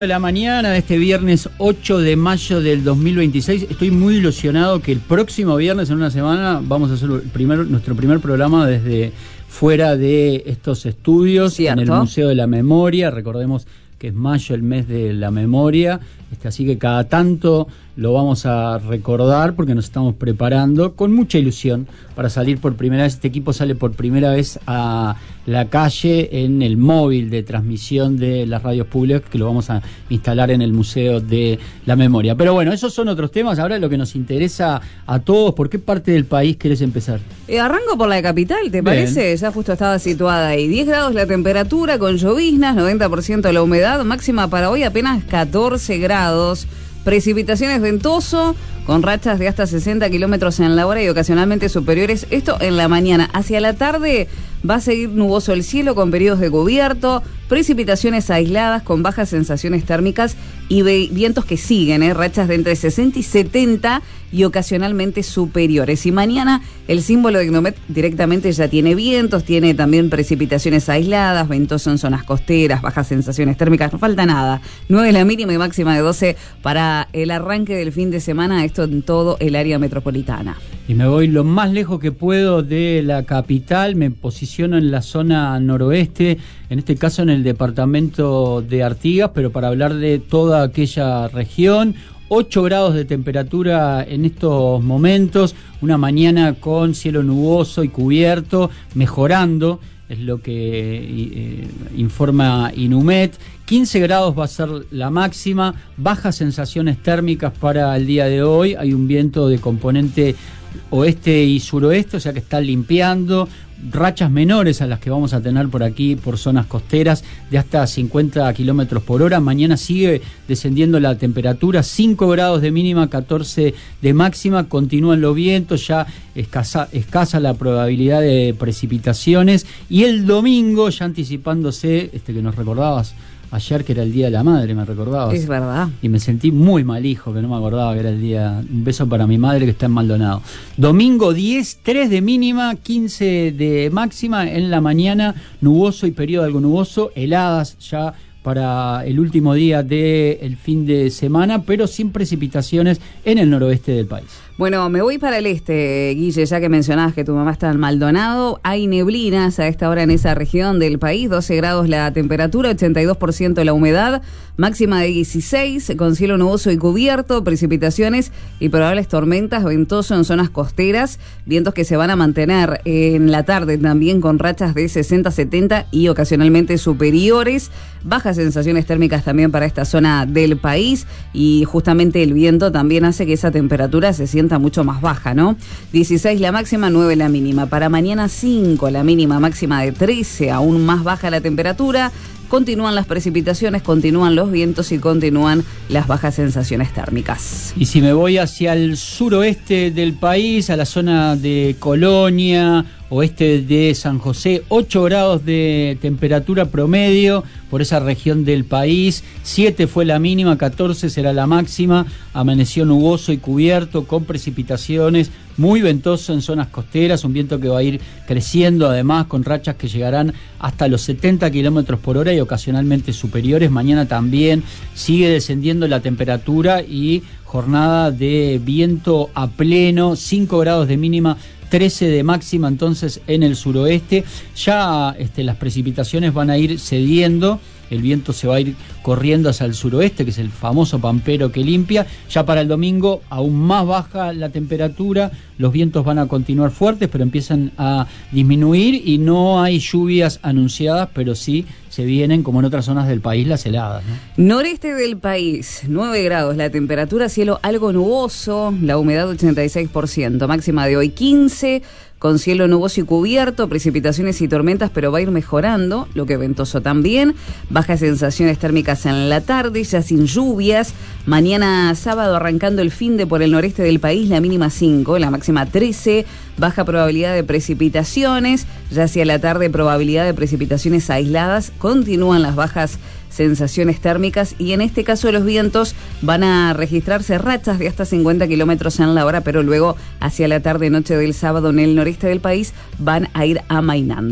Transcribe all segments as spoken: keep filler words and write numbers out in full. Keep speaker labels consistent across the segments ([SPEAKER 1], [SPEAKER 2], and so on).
[SPEAKER 1] De la mañana de este viernes ocho de mayo del dos mil veintiséis. Estoy muy ilusionado que el próximo viernes, en una semana, vamos a hacer el primer, nuestro primer programa desde fuera de estos estudios. ¿Cierto? En el Museo de la Memoria. Recordemos que es mayo, el mes de la memoria, este, así que cada tanto lo vamos a recordar porque nos estamos preparando con mucha ilusión para salir por primera vez. Este equipo sale por primera vez a la calle en el móvil de transmisión de las radios públicas, que lo vamos a instalar en el Museo de la Memoria. Pero bueno, esos son otros temas. Ahora lo que nos interesa a todos, ¿por qué parte del país querés empezar?
[SPEAKER 2] Eh, arranco por la de Capital, ¿te Bien. parece? Ya justo estaba situada ahí. diez grados la temperatura, con lloviznas, noventa por ciento la humedad, máxima para hoy apenas catorce grados. Precipitaciones ventoso, con rachas de hasta sesenta kilómetros en la hora y ocasionalmente superiores. Esto en la mañana. Hacia la tarde va a seguir nuboso el cielo con periodos de cubierto, precipitaciones aisladas con bajas sensaciones térmicas y vientos que siguen, ¿eh? rachas de entre sesenta y setenta y ocasionalmente superiores. Y mañana el símbolo de Ignomet directamente ya tiene vientos, tiene también precipitaciones aisladas, ventoso en zonas costeras, bajas sensaciones térmicas, no falta nada. nueve la mínima y máxima de doce para el arranque del fin de semana, esto en todo el área metropolitana.
[SPEAKER 1] Y me voy lo más lejos que puedo de la capital, me posiciono en la zona noroeste, en este caso en el departamento de Artigas, pero para hablar de toda aquella región. ocho grados de temperatura en estos momentos, una mañana con cielo nuboso y cubierto, mejorando, es lo que eh, informa Inumet. quince grados va a ser la máxima, bajas sensaciones térmicas para el día de hoy, hay un viento de componente oeste y suroeste, o sea que está limpiando, rachas menores a las que vamos a tener por aquí, por zonas costeras, de hasta cincuenta kilómetros por hora. Mañana sigue descendiendo la temperatura, cinco grados de mínima, catorce de máxima, continúan los vientos, ya escasa, escasa la probabilidad de precipitaciones, y el domingo, ya anticipándose, este que nos recordabas ayer, que era el Día de la Madre, me recordabas.
[SPEAKER 2] Es verdad.
[SPEAKER 1] Y me sentí muy mal, hijo, que no me acordaba que era el día. Un beso para mi madre que está en Maldonado. Domingo diez, tres de mínima, quince de máxima. En la mañana, nuboso y periodo algo nuboso. Heladas ya para el último día del fin de semana, pero sin precipitaciones en el noroeste del país.
[SPEAKER 2] Bueno, me voy para el este, Guille, ya que mencionabas que tu mamá está en Maldonado. Hay neblinas a esta hora en esa región del país, doce grados la temperatura, ochenta y dos por ciento la humedad, máxima de dieciséis, con cielo nuboso y cubierto, precipitaciones y probables tormentas, ventoso en zonas costeras, vientos que se van a mantener en la tarde también con rachas de sesenta, setenta y ocasionalmente superiores, bajas sensaciones térmicas también para esta zona del país, y justamente el viento también hace que esa temperatura se sienta mucho más baja, ¿no? dieciséis la máxima, nueve la mínima. Para mañana cinco la mínima, máxima de trece, aún más baja la temperatura. Continúan las precipitaciones, continúan los vientos y continúan las bajas sensaciones térmicas.
[SPEAKER 1] Y si me voy hacia el suroeste del país, a la zona de Colonia, oeste de San José, ocho grados de temperatura promedio por esa región del país, siete fue la mínima, catorce será la máxima, amaneció nuboso y cubierto con precipitaciones, muy ventoso en zonas costeras, un viento que va a ir creciendo además con rachas que llegarán hasta los setenta kilómetros por hora y ocasionalmente superiores. Mañana también sigue descendiendo la temperatura y jornada de viento a pleno, cinco grados de mínima, trece de máxima entonces en el suroeste. Ya este, las precipitaciones van a ir cediendo, el viento se va a ir corriendo hacia el suroeste, que es el famoso pampero que limpia. Ya para el domingo aún más baja la temperatura, los vientos van a continuar fuertes, pero empiezan a disminuir y no hay lluvias anunciadas, pero sí se vienen, como en otras zonas del país, las heladas, ¿no?
[SPEAKER 2] Noreste del país, nueve grados la temperatura, cielo algo nuboso, la humedad ochenta y seis por ciento, máxima de hoy quince, con cielo nuboso y cubierto, precipitaciones y tormentas, pero va a ir mejorando, lo que ventoso también, bajas sensaciones térmicas en la tarde, ya sin lluvias. Mañana sábado arrancando el fin de por el noreste del país, la mínima cinco, la máxima trece, baja probabilidad de precipitaciones, ya hacia la tarde probabilidad de precipitaciones aisladas, continúan las bajas sensaciones térmicas y en este caso los vientos van a registrarse rachas de hasta cincuenta kilómetros en la hora, pero luego hacia la tarde noche del sábado en el noreste del país van a ir amainando.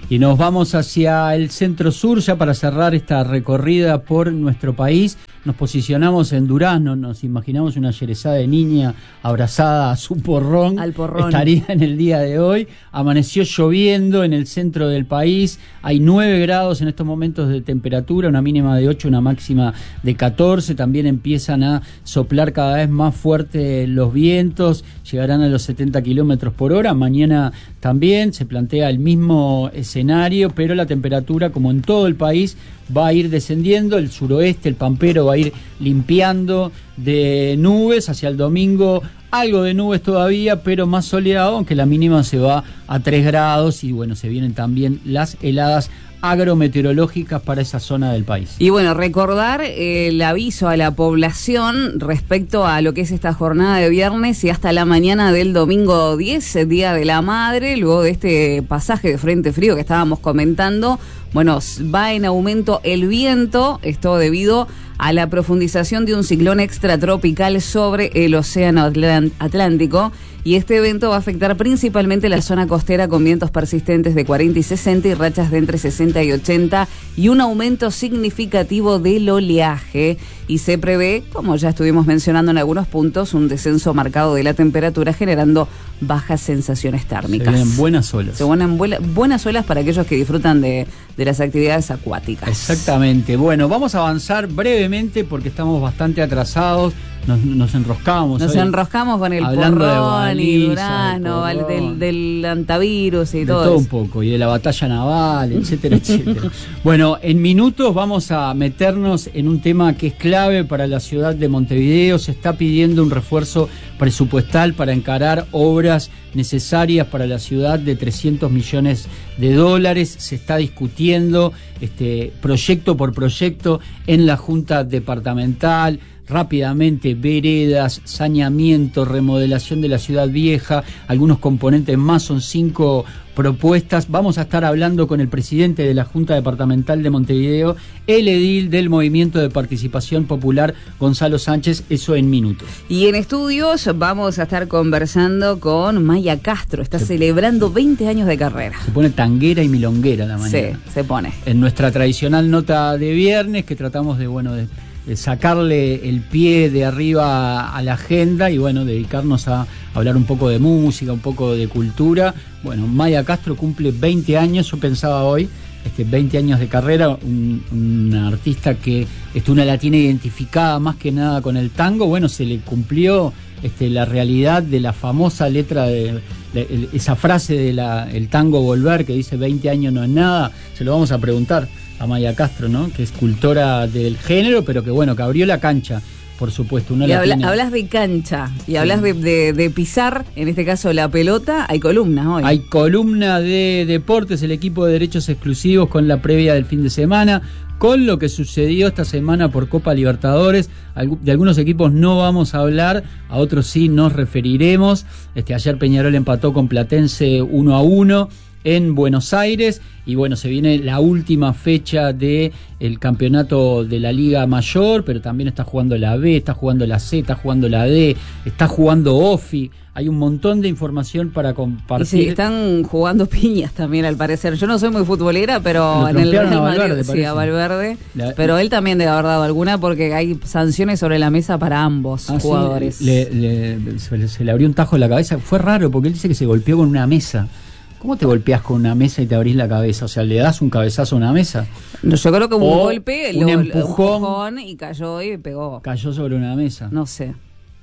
[SPEAKER 1] Y nos vamos hacia el centro sur ya para cerrar esta recorrida por nuestro país. Nos posicionamos en Durazno, nos imaginamos una yerezada de niña abrazada a su porrón.
[SPEAKER 2] Al porrón.
[SPEAKER 1] Estaría en el día de hoy. Amaneció lloviendo en el centro del país. Hay nueve grados en estos momentos de temperatura, una mínima de ocho, una máxima de catorce. También empiezan a soplar cada vez más fuerte los vientos. Llegarán a los setenta kilómetros por hora. Mañana también se plantea el mismo escenario, pero la temperatura, como en todo el país, va a ir descendiendo. El suroeste, el Pampero, va a ir limpiando de nubes. Hacia el domingo algo de nubes todavía, pero más soleado, aunque la mínima se va a tres grados. Y bueno, se vienen también las heladas agrometeorológicas para esa zona del país.
[SPEAKER 2] Y bueno, recordar el aviso a la población respecto a lo que es esta jornada de viernes y hasta la mañana del domingo diez, Día de la Madre, luego de este pasaje de frente frío que estábamos comentando. Bueno, va en aumento el viento, esto debido a la profundización de un ciclón extratropical sobre el océano Atlántico, y este evento va a afectar principalmente la zona costera con vientos persistentes de cuarenta y sesenta y rachas de entre sesenta y ochenta y un aumento significativo del oleaje, y se prevé, como ya estuvimos mencionando en algunos puntos, un descenso marcado de la temperatura generando bajas sensaciones térmicas.
[SPEAKER 1] Se vienen buenas olas.
[SPEAKER 2] Se vienen buenas olas para aquellos que disfrutan de, de las actividades acuáticas.
[SPEAKER 1] Exactamente. Bueno, vamos a avanzar brevemente porque estamos bastante atrasados. Nos, nos enroscamos.
[SPEAKER 2] Nos
[SPEAKER 1] hoy,
[SPEAKER 2] y con el
[SPEAKER 1] hablando de
[SPEAKER 2] porrón
[SPEAKER 1] baliza,
[SPEAKER 2] y Durazno,
[SPEAKER 1] del,
[SPEAKER 2] del, del antivirus y
[SPEAKER 1] de
[SPEAKER 2] todo,
[SPEAKER 1] todo
[SPEAKER 2] eso.
[SPEAKER 1] un poco, y de la batalla naval, etcétera, etcétera. Bueno, en minutos vamos a meternos en un tema que es clave para la ciudad de Montevideo. Se está pidiendo un refuerzo presupuestal para encarar obras necesarias para la ciudad de trescientos millones de dólares. Se está discutiendo este proyecto por proyecto en la Junta Departamental. Rápidamente, veredas, saneamiento, remodelación de la ciudad vieja, algunos componentes más, son cinco propuestas. Vamos a estar hablando con el presidente de la Junta Departamental de Montevideo, el edil del Movimiento de Participación Popular, Gonzalo Sánchez, eso en minutos.
[SPEAKER 2] Y en estudios vamos a estar conversando con Maya Castro, está se, celebrando veinte años de carrera.
[SPEAKER 1] Se pone tanguera y milonguera la mañana.
[SPEAKER 2] Sí, se pone.
[SPEAKER 1] En nuestra tradicional nota de viernes, que tratamos de, bueno, de... sacarle el pie de arriba a la agenda y bueno, dedicarnos a hablar un poco de música, un poco de cultura. Bueno, Maya Castro cumple veinte años, yo pensaba hoy, este, veinte años de carrera, un, una artista que este, una la tiene identificada más que nada con el tango. Bueno, se le cumplió este, la realidad de la famosa letra de, de, de esa frase de la, el tango volver, que dice veinte años no es nada. Se lo vamos a preguntar a Maya Castro, ¿no? Que es cultora del género, pero que bueno, que abrió la cancha, por supuesto. Uno
[SPEAKER 2] y
[SPEAKER 1] la
[SPEAKER 2] habla,
[SPEAKER 1] tiene...
[SPEAKER 2] hablas de cancha y
[SPEAKER 1] sí.
[SPEAKER 2] hablas de, de, de pisar, en este caso la pelota. Hay columnas hoy.
[SPEAKER 1] Hay columna de deportes, el equipo de derechos exclusivos con la previa del fin de semana, con lo que sucedió esta semana por Copa Libertadores. De algunos equipos no vamos a hablar, a otros sí nos referiremos. Este, ayer Peñarol empató con Platense uno a uno en Buenos Aires, y bueno, se viene la última fecha de el campeonato de la Liga Mayor, pero también está jugando la B, está jugando la C, está jugando la D, está jugando OFI. Hay un montón de información para compartir.
[SPEAKER 2] Y sí, están jugando piñas también, al parecer. Yo no soy muy futbolera, pero en el Real Madrid, sí, a Valverde, la, pero él también debe haber dado alguna, porque hay sanciones sobre la mesa para ambos ah, jugadores.
[SPEAKER 1] Sí, le, le, se, se le abrió un tajo en la cabeza. Fue raro, porque él dice que se golpeó con una mesa. ¿Cómo te golpeas con una mesa y te abrís la cabeza? O sea, ¿le das un cabezazo a una mesa?
[SPEAKER 2] No, yo creo que hubo un golpe,
[SPEAKER 1] un
[SPEAKER 2] lo,
[SPEAKER 1] empujón,
[SPEAKER 2] empujón y cayó y pegó.
[SPEAKER 1] Cayó sobre una mesa.
[SPEAKER 2] No sé.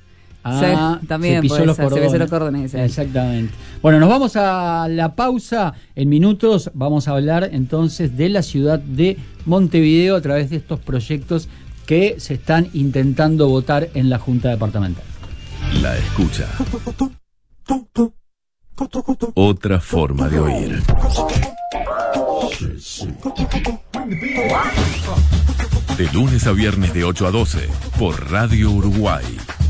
[SPEAKER 1] Ah,
[SPEAKER 2] se, también
[SPEAKER 1] se pisó los cordones.
[SPEAKER 2] Se pisó los cordones.
[SPEAKER 1] Exactamente. Bueno, nos vamos a la pausa. En minutos vamos a hablar entonces de la ciudad de Montevideo a través de estos proyectos que se están intentando votar en la Junta Departamental.
[SPEAKER 3] La escucha. Otra forma de oír. De lunes a viernes de ocho a doce por Radio Uruguay.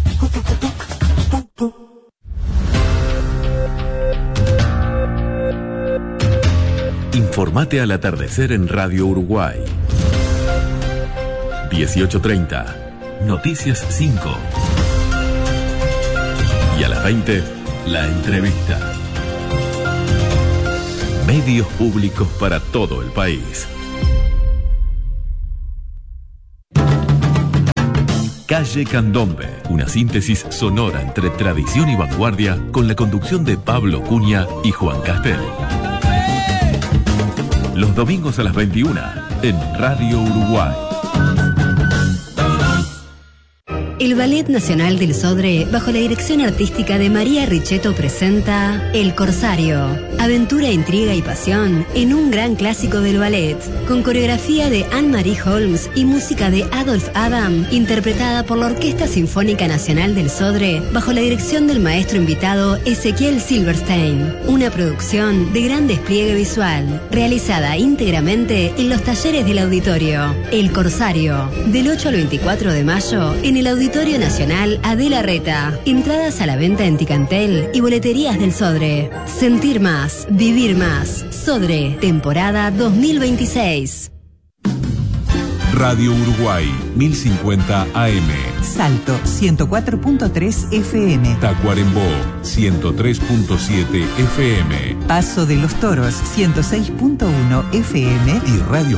[SPEAKER 3] Informate al atardecer en Radio Uruguay. dieciocho treinta, Noticias cinco. Y a las veinte, La Entrevista. Medios públicos para todo el país. Calle Candombe, una síntesis sonora entre tradición y vanguardia con la conducción de Pablo Cunha y Juan Castel. Los domingos a las veintiuna en Radio Uruguay.
[SPEAKER 4] El Ballet Nacional del Sodre, bajo la dirección artística de María Richetto, presenta El Corsario. Aventura, intriga y pasión en un gran clásico del ballet, con coreografía de Anne-Marie Holmes y música de Adolphe Adam, interpretada por la Orquesta Sinfónica Nacional del Sodre, bajo la dirección del maestro invitado Ezequiel Silverstein. Una producción de gran despliegue visual, realizada íntegramente en los talleres del auditorio. El Corsario, del ocho al veinticuatro de mayo, en el Auditorio Nacional Adela Reta. Entradas a la venta en Ticantel y boleterías del Sodre. Sentir más, vivir más. Sodre, temporada dos mil veintiséis.
[SPEAKER 3] Radio Uruguay, mil cincuenta A M.
[SPEAKER 5] Salto, ciento cuatro punto tres F M.
[SPEAKER 3] Tacuarembó, ciento tres punto siete F M.
[SPEAKER 5] Paso de los Toros, ciento seis punto uno F M.
[SPEAKER 3] Y Radio